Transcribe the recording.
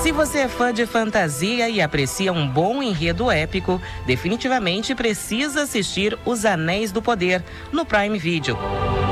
Se você é fã de fantasia e aprecia um bom enredo épico, definitivamente precisa assistir Os Anéis do Poder no Prime Video.